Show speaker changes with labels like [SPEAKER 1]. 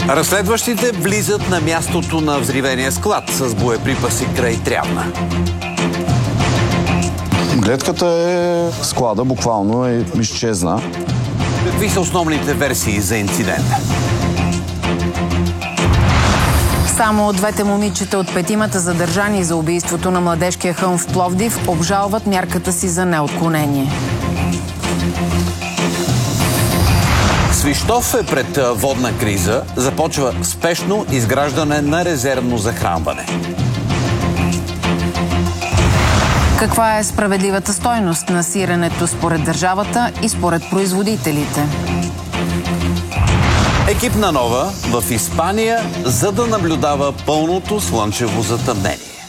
[SPEAKER 1] Разследващите влизат на мястото на взривения склад с боеприпаси край Трявна.
[SPEAKER 2] Гледката е склада, буквално е изчезна.
[SPEAKER 1] Какви са основните версии за инцидента?
[SPEAKER 3] Само двете момичета от петимата задържани за убийството на младежкия хълм в Пловдив обжалват мярката си за неотклонение.
[SPEAKER 1] Свищов е пред водна криза. Започва спешно изграждане на резервно захранване.
[SPEAKER 3] Каква е справедливата стойност на сиренето според държавата и според производителите?
[SPEAKER 1] Екип на Нова в Испания, за да наблюдава пълното слънчево затъмнение.